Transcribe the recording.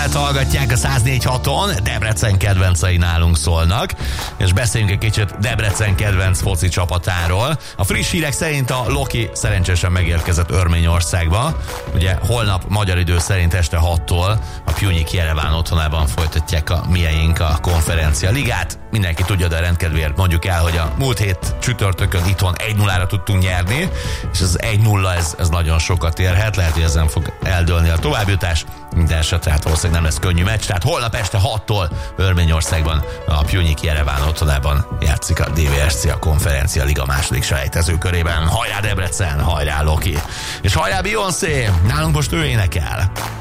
FM-et hallgatják a 104.6-on, Debrecen kedvencei nálunk szólnak, és beszéljünk egy kicsit Debrecen kedvenc foci csapatáról. A friss hírek szerint a Loki szerencsésen megérkezett Örményországba. Ugye holnap magyar idő szerint este 6-tól a Pjunyik Jereván otthonában folytatják a mieink a konferencia ligát. Mindenki tudja, de rendkedvéért mondjuk el, hogy a múlt hét csütörtökön itthon 1-0-ra tudtunk nyerni, és az 1-0 ez nagyon sokat érhet, lehet, hogy ezen fog eldőlni a továbbjutás. Minden esetre hát valószínűleg nem lesz könnyű meccs, tehát holnap este 6-tól Örményországban a Pjunyik Jereván otthonában játszik a DVSC a konferencia liga második selejtező körében. Hajrá Debrecen, hajrá Loki! És hajrá Beyoncé! Nálunk most ő énekel.